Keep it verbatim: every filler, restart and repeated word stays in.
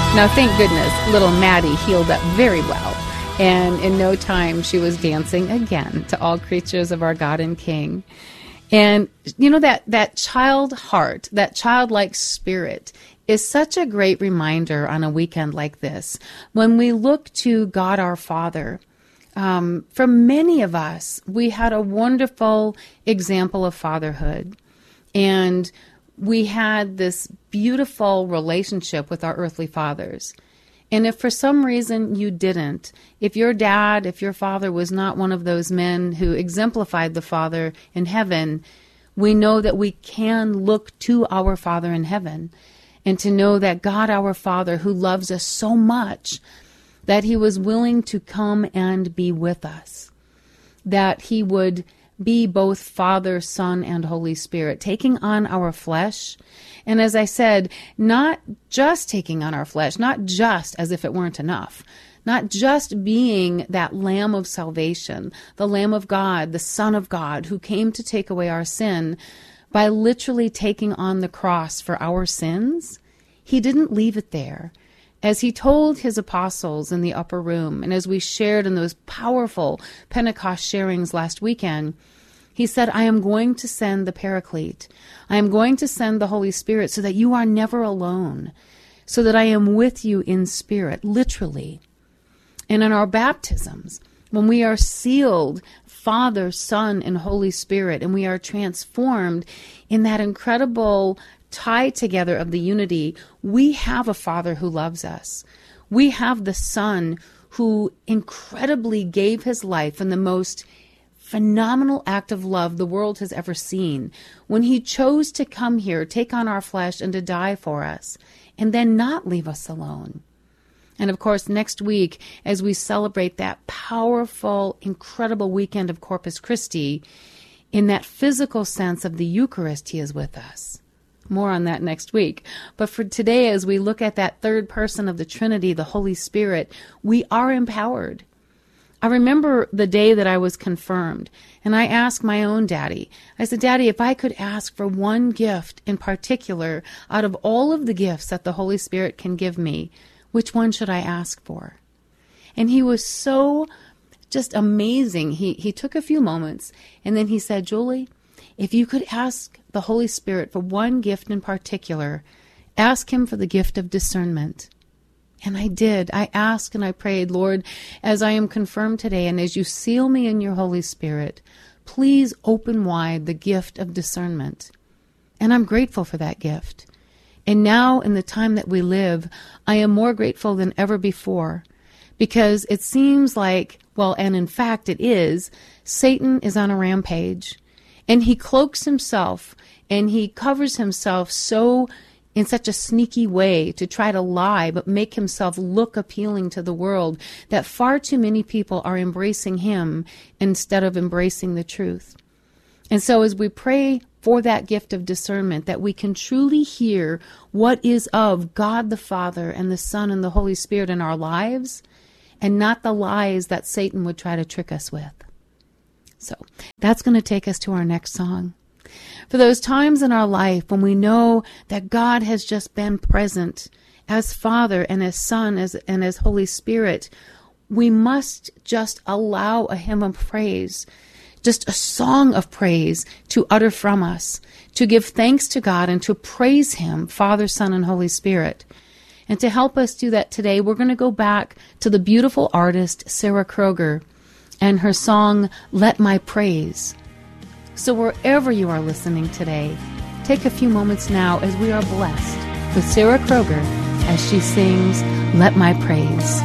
Now, thank goodness, little Maddie healed up very well. And in no time, she was dancing again to All Creatures of Our God and King. And, you know, that, that child heart, that childlike spirit is such a great reminder on a weekend like this. When we look to God our Father, um, for many of us, we had a wonderful example of fatherhood. And we had this beautiful relationship with our earthly fathers. And if for some reason you didn't, if your dad, if your father was not one of those men who exemplified the Father in heaven, we know that we can look to our Father in heaven and to know that God, our Father, who loves us so much, that he was willing to come and be with us, that he would be both Father, Son, and Holy Spirit, taking on our flesh. And as I said, not just taking on our flesh, not just as if it weren't enough, not just being that Lamb of salvation, the Lamb of God, the Son of God, who came to take away our sin by literally taking on the cross for our sins. He didn't leave it there. As he told his apostles in the upper room, and as we shared in those powerful Pentecost sharings last weekend, he said, I am going to send the Paraclete. I am going to send the Holy Spirit so that you are never alone, so that I am with you in spirit, literally. And in our baptisms, when we are sealed, Father, Son, and Holy Spirit, and we are transformed in that incredible tie together of the unity, we have a Father who loves us. We have the Son who incredibly gave his life in the most phenomenal act of love the world has ever seen, when he chose to come here, take on our flesh, and to die for us, and then not leave us alone. And of course, next week, as we celebrate that powerful, incredible weekend of Corpus Christi, in that physical sense of the Eucharist, he is with us. More on that next week. But for today, as we look at that third person of the Trinity, the Holy Spirit, we are empowered. I remember the day that I was confirmed, and I asked my own daddy, I said, Daddy, if I could ask for one gift in particular out of all of the gifts that the Holy Spirit can give me, which one should I ask for? And he was so just amazing. He, he took a few moments, and then he said, Julie, if you could ask the Holy Spirit for one gift in particular, ask him for the gift of discernment. And I did. I asked and I prayed, Lord, as I am confirmed today and as you seal me in your Holy Spirit, please open wide the gift of discernment. And I'm grateful for that gift. And now in the time that we live, I am more grateful than ever before, because it seems like, well, and in fact it is, Satan is on a rampage. And he cloaks himself and he covers himself so in such a sneaky way to try to lie, but make himself look appealing to the world, that far too many people are embracing him instead of embracing the truth. And so as we pray for that gift of discernment, that we can truly hear what is of God the Father and the Son and the Holy Spirit in our lives, and not the lies that Satan would try to trick us with. So that's going to take us to our next song. For those times in our life when we know that God has just been present as Father and as Son as, and as Holy Spirit, we must just allow a hymn of praise, just a song of praise to utter from us, to give thanks to God and to praise him, Father, Son, and Holy Spirit. And to help us do that today, we're going to go back to the beautiful artist Sarah Kroger and her song, Let My Praise. So wherever you are listening today, take a few moments now as we are blessed with Sarah Kroger as she sings, Let My Praise.